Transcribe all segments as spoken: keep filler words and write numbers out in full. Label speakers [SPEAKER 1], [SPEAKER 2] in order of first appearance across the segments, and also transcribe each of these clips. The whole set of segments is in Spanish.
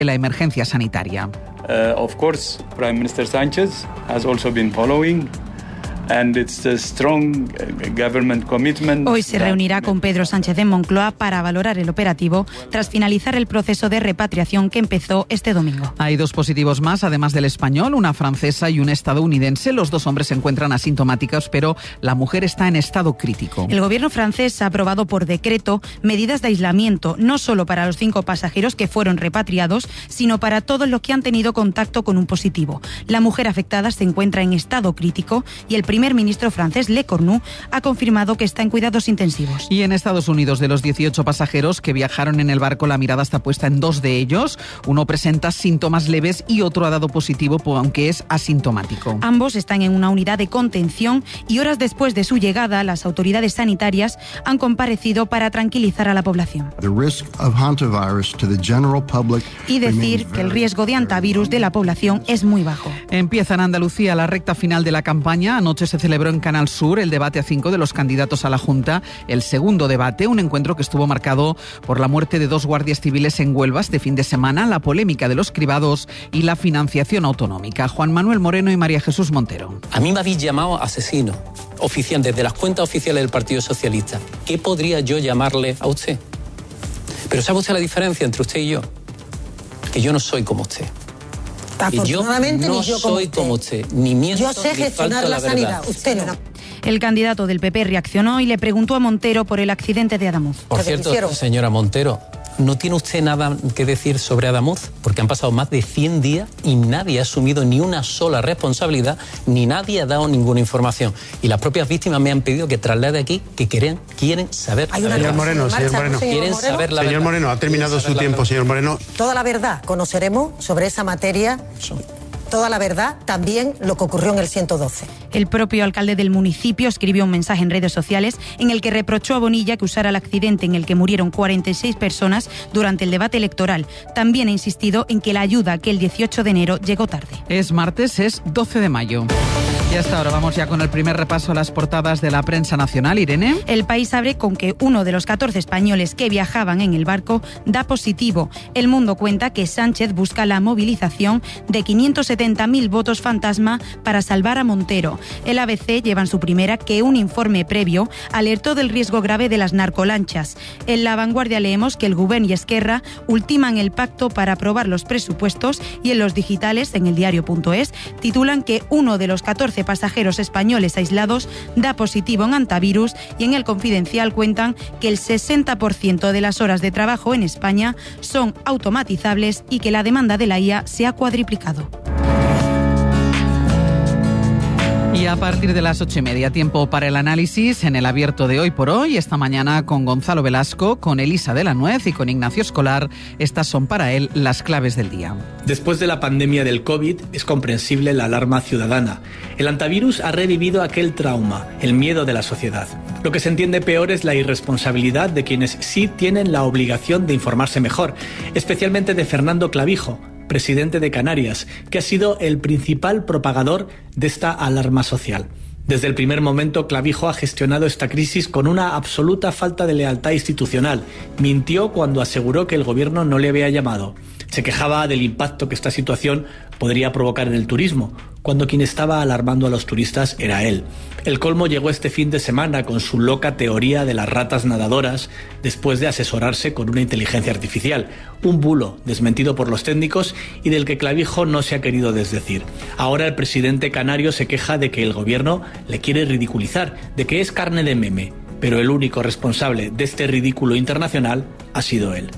[SPEAKER 1] la emergencia sanitaria.
[SPEAKER 2] Uh, of course, Prime Minister Sánchez has also been following. And it's a strong government commitment.
[SPEAKER 3] Hoy se reunirá con Pedro Sánchez en Moncloa para valorar el operativo tras finalizar el proceso de repatriación que empezó este domingo.
[SPEAKER 1] Hay dos positivos más, además del español, una francesa y un estadounidense. Los dos hombres se encuentran asintomáticos, pero la mujer está en estado crítico.
[SPEAKER 3] El gobierno francés ha aprobado por decreto medidas de aislamiento, no solo para los cinco pasajeros que fueron repatriados, sino para todos los que han tenido contacto con un positivo. La mujer afectada se encuentra en estado crítico y el primer ministro francés Le Cornu ha confirmado que está en cuidados intensivos.
[SPEAKER 1] Y en Estados Unidos, de los dieciocho pasajeros que viajaron en el barco, la mirada está puesta en dos de ellos. Uno presenta síntomas leves y otro ha dado positivo, aunque es asintomático.
[SPEAKER 3] Ambos están en una unidad de contención y horas después de su llegada, las autoridades sanitarias han comparecido para tranquilizar a la población. Y decir que el riesgo de hantavirus de la población es muy bajo.
[SPEAKER 1] Empieza en Andalucía la recta final de la campaña. Anoche se celebró en Canal Sur el debate a cinco de los candidatos a la Junta, el segundo debate, un encuentro que estuvo marcado por la muerte de dos guardias civiles en Huelva este fin de semana, la polémica de los cribados y la financiación autonómica. Juan Manuel Moreno y María Jesús Montero.
[SPEAKER 4] A mí me habéis llamado asesino oficial desde las cuentas oficiales del Partido Socialista. ¿Qué podría yo llamarle a usted? Pero ¿sabe usted la diferencia entre usted y yo? Que yo no soy como usted.
[SPEAKER 5] Afortunadamente,
[SPEAKER 4] yo no
[SPEAKER 5] ni yo como
[SPEAKER 4] soy
[SPEAKER 5] usted.
[SPEAKER 4] como usted, ni miento,
[SPEAKER 5] yo sé
[SPEAKER 4] ni
[SPEAKER 5] gestionar la,
[SPEAKER 4] la
[SPEAKER 5] sanidad, usted no.
[SPEAKER 3] El candidato del P P reaccionó y le preguntó a Montero por el accidente de Adamuz.
[SPEAKER 4] Por cierto, señora Montero, ¿no tiene usted nada que decir sobre Adamuz? Porque han pasado más de cien días y nadie ha asumido ni una sola responsabilidad, ni nadie ha dado ninguna información. Y las propias víctimas me han pedido que traslade aquí que quieren, quieren saber
[SPEAKER 6] la verdad. Señor Moreno, señor Moreno.
[SPEAKER 4] Quieren saber la
[SPEAKER 6] Señor
[SPEAKER 4] verdad.
[SPEAKER 6] Moreno, ha terminado su tiempo, señor Moreno.
[SPEAKER 5] Toda la verdad conoceremos sobre esa materia. Toda la verdad, también lo que ocurrió en el ciento doce.
[SPEAKER 3] El propio alcalde del municipio escribió un mensaje en redes sociales en el que reprochó a Bonilla que usara el accidente en el que murieron cuarenta y seis personas durante el debate electoral. También ha insistido en que la ayuda que el dieciocho de enero llegó tarde.
[SPEAKER 1] Es martes, es doce de mayo. Y hasta ahora vamos ya con el primer repaso a las portadas de la prensa nacional. Irene.
[SPEAKER 3] El País abre con que uno de los catorce españoles que viajaban en el barco da positivo. El Mundo cuenta que Sánchez busca la movilización de quinientos setenta mil votos fantasma para salvar a Montero. El A B C lleva en su primera que un informe previo alertó del riesgo grave de las narcolanchas. En La Vanguardia leemos que el Gobierno y Esquerra ultiman el pacto para aprobar los presupuestos y en los digitales, en el diario punto es, titulan que uno de los catorce pasajeros españoles aislados da positivo en hantavirus y en El Confidencial cuentan que el sesenta por ciento de las horas de trabajo en España son automatizables y que la demanda de la I A se ha cuadriplicado.
[SPEAKER 1] Y a partir de las ocho y media, tiempo para el análisis en el abierto de Hoy por Hoy. Esta mañana con Gonzalo Velasco, con Elisa de la Nuez y con Ignacio Escolar. Estas son para él las claves del día.
[SPEAKER 7] Después de la pandemia del COVID, es comprensible la alarma ciudadana. El hantavirus ha revivido aquel trauma, el miedo de la sociedad. Lo que se entiende peor es la irresponsabilidad de quienes sí tienen la obligación de informarse mejor, especialmente de Fernando Clavijo, presidente de Canarias, que ha sido el principal propagador de esta alarma social. Desde el primer momento, Clavijo ha gestionado esta crisis con una absoluta falta de lealtad institucional. Mintió cuando aseguró que el gobierno no le había llamado. Se quejaba del impacto que esta situación podría provocar en el turismo, cuando quien estaba alarmando a los turistas era él. El colmo llegó este fin de semana con su loca teoría de las ratas nadadoras, después de asesorarse con una inteligencia artificial, un bulo desmentido por los técnicos y del que Clavijo no se ha querido desdecir. Ahora el presidente canario se queja de que el gobierno le quiere ridiculizar, de que es carne de meme, pero el único responsable de este ridículo internacional ha sido él.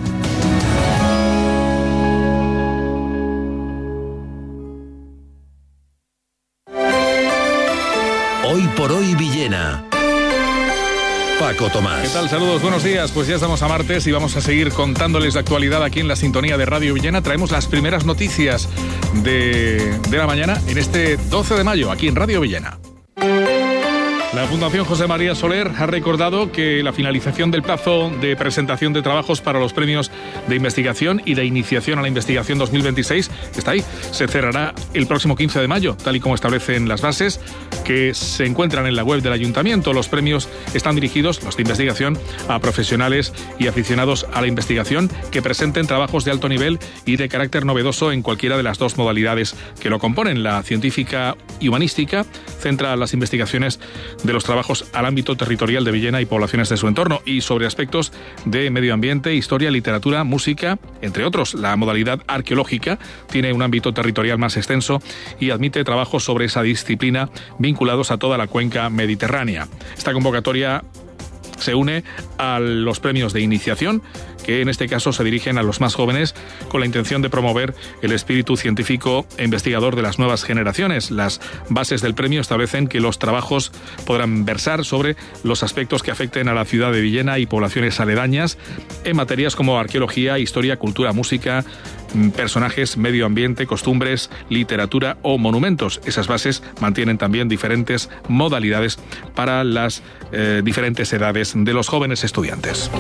[SPEAKER 8] Hoy por Hoy Villena. Paco Tomás.
[SPEAKER 9] ¿Qué tal? Saludos, buenos días. Pues ya estamos a martes y vamos a seguir contándoles la actualidad aquí en la sintonía de Radio Villena. Traemos las primeras noticias de, de la mañana en este doce de mayo, aquí en Radio Villena. La Fundación José María Soler ha recordado que la finalización del plazo de presentación de trabajos para los premios de investigación y de iniciación a la investigación dos mil veintiséis está ahí. Se cerrará el próximo quince de mayo, tal y como establecen las bases que se encuentran en la web del Ayuntamiento. Los premios están dirigidos, los de investigación, a profesionales y aficionados a la investigación que presenten trabajos de alto nivel y de carácter novedoso en cualquiera de las dos modalidades que lo componen. La científica y humanística centra las investigaciones de los trabajos al ámbito territorial de Villena y poblaciones de su entorno y sobre aspectos de medio ambiente, historia, literatura, música, entre otros. La modalidad arqueológica tiene un ámbito territorial más extenso y admite trabajos sobre esa disciplina vinculados a toda la cuenca mediterránea. Esta convocatoria se une a los premios de iniciación, que en este caso se dirigen a los más jóvenes con la intención de promover el espíritu científico e investigador de las nuevas generaciones. Las bases del premio establecen que los trabajos podrán versar sobre los aspectos que afecten a la ciudad de Villena y poblaciones aledañas en materias como arqueología, historia, cultura, música, personajes, medio ambiente, costumbres, literatura o monumentos. Esas bases mantienen también diferentes modalidades para las eh, diferentes edades de los jóvenes estudiantes.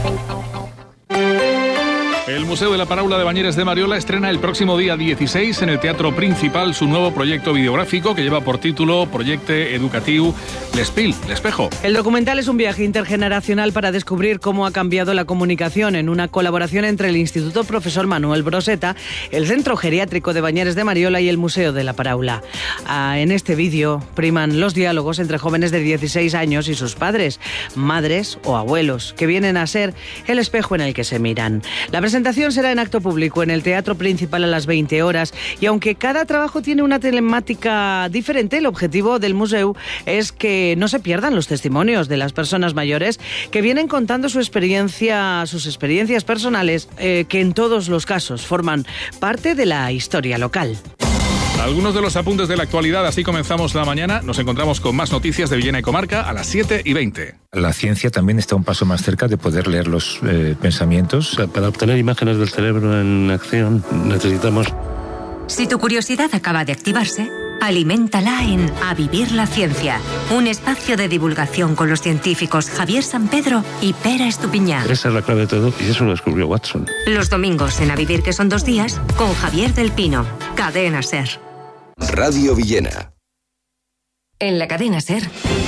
[SPEAKER 9] El Museo de la Paráula de Bañeres de Mariola estrena el próximo día dieciséis en el Teatro Principal su nuevo proyecto videográfico que lleva por título Proyecte Educatiu L'Espil, l'Espejo.
[SPEAKER 10] El documental es un viaje intergeneracional para descubrir cómo ha cambiado la comunicación en una colaboración entre el Instituto Profesor Manuel Broseta, el Centro Geriátrico de Bañeres de Mariola y el Museo de la Paráula. Ah, en este vídeo priman los diálogos entre jóvenes de dieciséis años y sus padres, madres o abuelos, que vienen a ser el espejo en el que se miran. La presentación será en acto público en el Teatro Principal a las veinte horas y aunque cada trabajo tiene una temática diferente, el objetivo del museo es que no se pierdan los testimonios de las personas mayores que vienen contando su experiencia, sus experiencias personales, eh, que en todos los casos forman parte de la historia local.
[SPEAKER 9] Algunos de los apuntes de la actualidad, así comenzamos la mañana. Nos encontramos con más noticias de Villena y Comarca a las siete y veinte.
[SPEAKER 11] La ciencia también está un paso más cerca de poder leer los eh, pensamientos.
[SPEAKER 12] Para obtener imágenes del cerebro en acción necesitamos...
[SPEAKER 13] Si tu curiosidad acaba de activarse, aliméntala en A Vivir la Ciencia, un espacio de divulgación con los científicos Javier Sampedro y Pera Estupiñán.
[SPEAKER 12] Esa es la clave de todo y eso lo descubrió Watson.
[SPEAKER 13] Los domingos en A Vivir, que son dos días, con Javier del Pino, Cadena SER.
[SPEAKER 8] Radio Villena.
[SPEAKER 13] En la Cadena SER.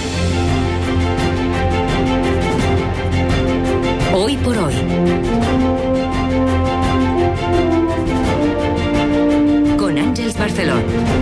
[SPEAKER 13] Hoy por hoy. Con Ángeles Barceló.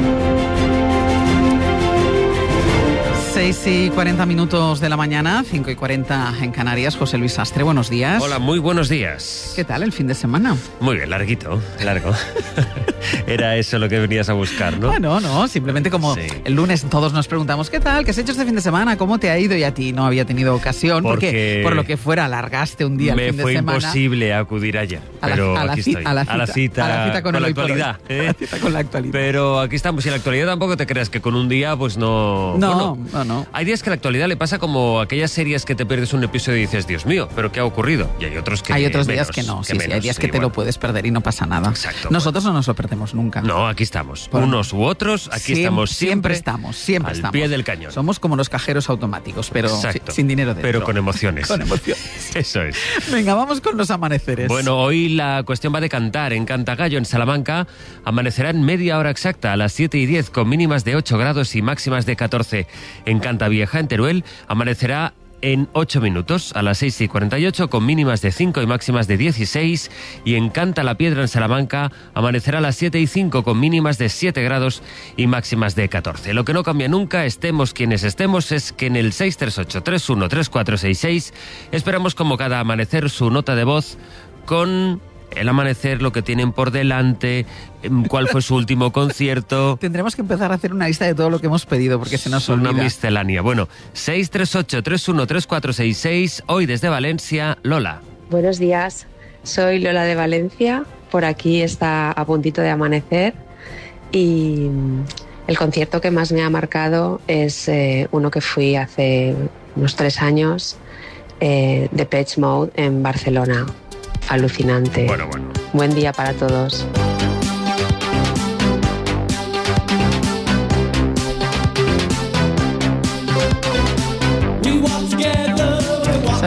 [SPEAKER 1] seis y cuarenta minutos de la mañana, cinco y cuarenta en Canarias. José Luis Sastre, buenos días.
[SPEAKER 14] Hola, muy buenos días.
[SPEAKER 1] ¿Qué tal el fin de semana?
[SPEAKER 14] Muy bien, larguito, largo. Era eso lo que venías a buscar, ¿no?
[SPEAKER 1] Bueno, no, simplemente como sí. El lunes todos nos preguntamos, ¿qué tal? ¿Qué has hecho este fin de semana? ¿Cómo te ha ido? Y a ti no había tenido ocasión, porque, porque por lo que fuera alargaste un día el fin de semana.
[SPEAKER 14] Me fue imposible acudir ayer,
[SPEAKER 1] a la,
[SPEAKER 14] pero
[SPEAKER 1] a la
[SPEAKER 14] aquí
[SPEAKER 1] cita,
[SPEAKER 14] estoy.
[SPEAKER 1] A la cita,
[SPEAKER 14] a la cita,
[SPEAKER 1] a la cita con,
[SPEAKER 14] con
[SPEAKER 1] el
[SPEAKER 14] la actualidad. ¿eh?
[SPEAKER 1] A la cita con la actualidad.
[SPEAKER 14] Pero aquí estamos, y en la actualidad tampoco te creas que con un día, pues no...
[SPEAKER 1] No,
[SPEAKER 14] bueno,
[SPEAKER 1] no, no.
[SPEAKER 14] Hay días que la actualidad le pasa como aquellas series que te pierdes un episodio y dices, Dios mío, ¿pero qué ha ocurrido? Y hay otros que
[SPEAKER 1] Hay otros
[SPEAKER 14] menos,
[SPEAKER 1] días que no,
[SPEAKER 14] que
[SPEAKER 1] sí,
[SPEAKER 14] menos,
[SPEAKER 1] sí, hay días que
[SPEAKER 14] igual.
[SPEAKER 1] te lo puedes perder y no pasa nada.
[SPEAKER 14] Exacto.
[SPEAKER 1] Nosotros
[SPEAKER 14] bueno.
[SPEAKER 1] no nos lo perdemos nunca.
[SPEAKER 14] No, aquí estamos.
[SPEAKER 1] Por...
[SPEAKER 14] Unos u otros, aquí
[SPEAKER 1] siempre,
[SPEAKER 14] estamos siempre.
[SPEAKER 1] Siempre estamos, siempre
[SPEAKER 14] al
[SPEAKER 1] estamos.
[SPEAKER 14] pie del cañón.
[SPEAKER 1] Somos como los cajeros automáticos, pero
[SPEAKER 14] Exacto.
[SPEAKER 1] sin dinero dentro.
[SPEAKER 14] Pero con emociones.
[SPEAKER 1] Con emociones.
[SPEAKER 14] Eso es.
[SPEAKER 1] Venga, vamos con los amaneceres.
[SPEAKER 14] Bueno, hoy la cuestión va de cantar. En Cantagallo, en Salamanca, amanecerá en media hora exacta, a las siete y diez, con mínimas de ocho grados y máximas de catorce. En Cantavieja, en Teruel, amanecerá en ocho minutos, a las seis y cuarenta y ocho, con mínimas de cinco y máximas de dieciséis, y en Canta la Piedra, en Salamanca, amanecerá a las siete y cinco, con mínimas de siete grados y máximas de catorce. Lo que no cambia nunca, estemos quienes estemos, es que en el seis tres ocho, tres uno tres cuatro seis seis esperamos como cada amanecer su nota de voz con... el amanecer, lo que tienen por delante, cuál fue su último concierto.
[SPEAKER 1] Tendremos que empezar a hacer una lista de todo lo que hemos pedido porque se nos olvida.
[SPEAKER 14] Una miscelánea. Bueno, seis tres ocho, tres uno tres cuatro seis seis, hoy desde Valencia, Lola.
[SPEAKER 15] Buenos días, soy Lola de Valencia, por aquí está a puntito de amanecer y el concierto que más me ha marcado es eh, uno que fui hace unos tres años, eh, de Depeche Mode en Barcelona. Alucinante.
[SPEAKER 14] Bueno, bueno.
[SPEAKER 15] Buen día para todos.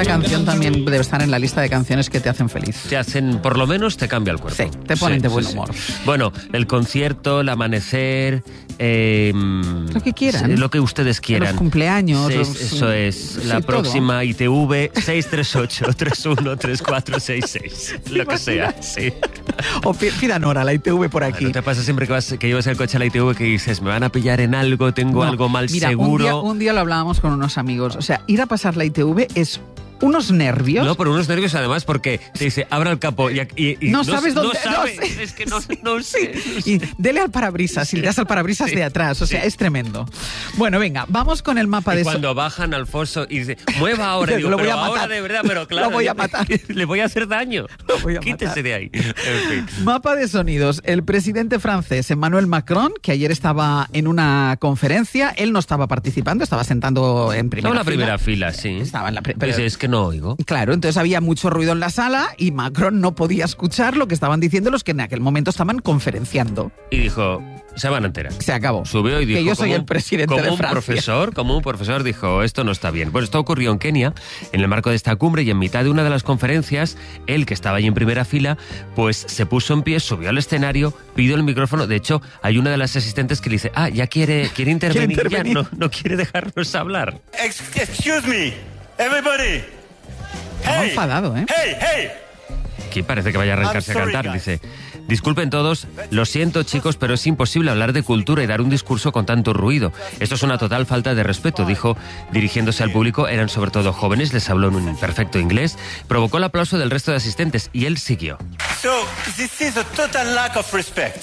[SPEAKER 1] Esta canción también debe estar en la lista de canciones que te hacen feliz.
[SPEAKER 14] Te hacen, por lo menos, te cambia el cuerpo.
[SPEAKER 1] Sí, te ponen
[SPEAKER 14] sí,
[SPEAKER 1] de buen
[SPEAKER 14] sí,
[SPEAKER 1] humor.
[SPEAKER 14] Sí. Bueno, el concierto, el amanecer... Eh,
[SPEAKER 1] lo que quieran.
[SPEAKER 14] Lo que ustedes quieran.
[SPEAKER 1] Los cumpleaños.
[SPEAKER 14] Seis,
[SPEAKER 1] los,
[SPEAKER 14] eso es.
[SPEAKER 1] Sí,
[SPEAKER 14] la
[SPEAKER 1] todo.
[SPEAKER 14] próxima I T V seis tres ocho, tres uno, tres cuatro seis seis. Lo que sea, sí.
[SPEAKER 1] O pidan hora la I T V por aquí.
[SPEAKER 14] ¿No te pasa siempre que, vas, que llevas el coche a la I T V que dices, me van a pillar en algo, tengo
[SPEAKER 1] No,
[SPEAKER 14] algo mal
[SPEAKER 1] mira,
[SPEAKER 14] seguro?
[SPEAKER 1] Un día, un día lo hablábamos con unos amigos. O sea, ir a pasar la I T V es unos nervios.
[SPEAKER 14] No, pero unos nervios además porque te dice, abra el capó y, y, y
[SPEAKER 1] no, no sabes dónde.
[SPEAKER 14] No sabe,
[SPEAKER 1] no sé.
[SPEAKER 14] Es que no, no sé.
[SPEAKER 1] Y dele al parabrisas y le das al parabrisas
[SPEAKER 14] Sí.
[SPEAKER 1] de atrás. O sea,
[SPEAKER 14] Sí.
[SPEAKER 1] es tremendo. Bueno, venga, vamos con el mapa
[SPEAKER 14] Y
[SPEAKER 1] de...
[SPEAKER 14] cuando so bajan al foso y dice, mueva ahora, y digo,
[SPEAKER 1] Lo voy
[SPEAKER 14] pero
[SPEAKER 1] a matar.
[SPEAKER 14] ahora de verdad, pero claro.
[SPEAKER 1] Lo voy a matar.
[SPEAKER 14] Le voy a hacer daño.
[SPEAKER 1] Lo voy a
[SPEAKER 14] Quítese
[SPEAKER 1] matar.
[SPEAKER 14] de ahí. En fin.
[SPEAKER 1] Mapa de sonidos. El presidente francés Emmanuel Macron, que ayer estaba en una conferencia, él no estaba participando, estaba sentando en primera
[SPEAKER 14] Estaba en la
[SPEAKER 1] fila.
[SPEAKER 14] primera fila, sí.
[SPEAKER 1] Estaba en la pri-
[SPEAKER 14] Pero
[SPEAKER 1] pero-
[SPEAKER 14] es que no oigo.
[SPEAKER 1] Claro, entonces había mucho ruido en la sala y Macron no podía escuchar lo que estaban diciendo los que en aquel momento estaban conferenciando.
[SPEAKER 14] Y dijo, se van a enterar.
[SPEAKER 1] Se acabó.
[SPEAKER 14] Subió y dijo,
[SPEAKER 1] que yo soy
[SPEAKER 14] como
[SPEAKER 1] el
[SPEAKER 14] un-
[SPEAKER 1] presidente
[SPEAKER 14] como
[SPEAKER 1] de
[SPEAKER 14] un
[SPEAKER 1] Francia.
[SPEAKER 14] profesor, como un profesor dijo, esto no está bien. Pues esto ocurrió en Kenia, en el marco de esta cumbre, y en mitad de una de las conferencias, él, que estaba ahí en primera fila, pues se puso en pie, subió al escenario, pidió el micrófono. De hecho, hay una de las asistentes que le dice, ah, ya quiere, quiere intervenir,
[SPEAKER 1] intervenir?
[SPEAKER 14] ya, no, no quiere dejarnos hablar.
[SPEAKER 16] Excuse me, everybody.
[SPEAKER 1] Estaba enfadado, ¿eh?
[SPEAKER 16] Hey, hey.
[SPEAKER 14] Aquí parece que vaya a arrancarse a
[SPEAKER 16] I'm sorry,
[SPEAKER 14] cantar.
[SPEAKER 16] guys.
[SPEAKER 14] Dice, disculpen todos, lo siento chicos, pero es imposible hablar de cultura y dar un discurso con tanto ruido. Esto es una total falta de respeto, dijo, dirigiéndose al público. Eran sobre todo jóvenes, les habló en un perfecto inglés, provocó el aplauso del resto de asistentes y él siguió.
[SPEAKER 16] So, this is a total lack of respect.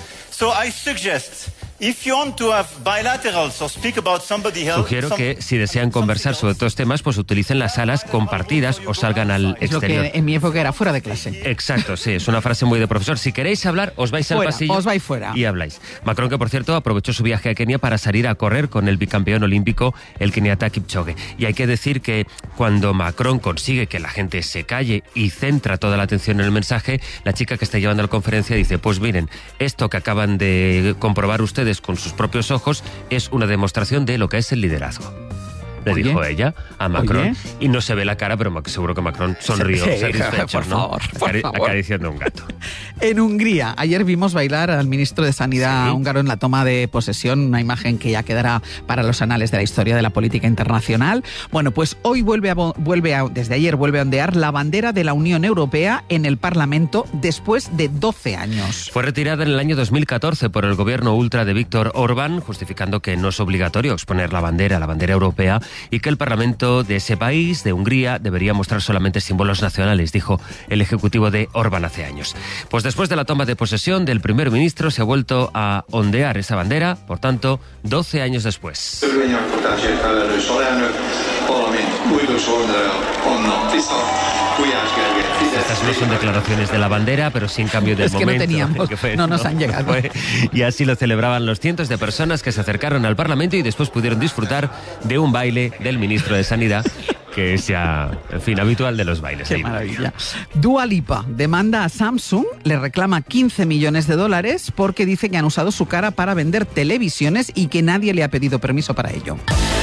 [SPEAKER 16] So I suggest, if you want to have bilaterals or speak about somebody else...
[SPEAKER 14] Sugiero
[SPEAKER 16] some-
[SPEAKER 14] que si desean conversar sobre estos temas, pues utilicen las salas compartidas o salgan al
[SPEAKER 1] Es lo
[SPEAKER 14] exterior.
[SPEAKER 1] que en mi época era fuera de clase.
[SPEAKER 14] Exacto, sí, es una frase muy de profesor. Si queréis hablar, os vais al
[SPEAKER 1] Fuera,
[SPEAKER 14] pasillo
[SPEAKER 1] os vais fuera.
[SPEAKER 14] y habláis. Macron, que por cierto aprovechó su viaje a Kenia para salir a correr con el bicampeón olímpico, el keniata Kipchoge. Y hay que decir que cuando Macron consigue que la gente se calle y centra toda la atención en el mensaje, la chica que está llevando la conferencia dice, pues miren, esto que acaban de comprobar ustedes con sus propios ojos es una demostración de lo que es el liderazgo. Le
[SPEAKER 1] Oye.
[SPEAKER 14] dijo ella a Macron.
[SPEAKER 1] Oye.
[SPEAKER 14] Y no se ve la cara, pero seguro que Macron sonrió
[SPEAKER 1] Sí,
[SPEAKER 14] satisfecho,
[SPEAKER 1] por
[SPEAKER 14] ¿no?
[SPEAKER 1] favor, por
[SPEAKER 14] Acari-
[SPEAKER 1] favor.
[SPEAKER 14] Acariciando un gato.
[SPEAKER 1] En Hungría, ayer vimos bailar al ministro de Sanidad
[SPEAKER 14] Sí.
[SPEAKER 1] húngaro en la toma de posesión, una imagen que ya quedará para los anales de la historia de la política internacional. Bueno, pues hoy vuelve a, vuelve a, desde ayer vuelve a ondear la bandera de la Unión Europea en el Parlamento después de doce años.
[SPEAKER 14] Fue retirada en el año dos mil catorce por el gobierno ultra de Víctor Orbán, justificando que no es obligatorio exponer la bandera, la bandera europea, y que el Parlamento de ese país, de Hungría, debería mostrar solamente símbolos nacionales, dijo el ejecutivo de Orbán hace años. Pues después de la toma de posesión del primer ministro se ha vuelto a ondear esa bandera, por tanto, doce años después. Estas no son declaraciones de la bandera, pero sí en cambio del
[SPEAKER 1] Es que no
[SPEAKER 14] momento.
[SPEAKER 1] teníamos,
[SPEAKER 14] que fue,
[SPEAKER 1] no nos han llegado.
[SPEAKER 14] Fue- y así lo celebraban los cientos de personas que se acercaron al Parlamento y después pudieron disfrutar de un baile del ministro de Sanidad, que es ya, en fin, habitual de los bailes.
[SPEAKER 1] Qué
[SPEAKER 14] ahí.
[SPEAKER 1] maravilla. Dua Lipa demanda a Samsung, le reclama quince millones de dólares porque dice que han usado su cara para vender televisiones y que nadie le ha pedido permiso para ello.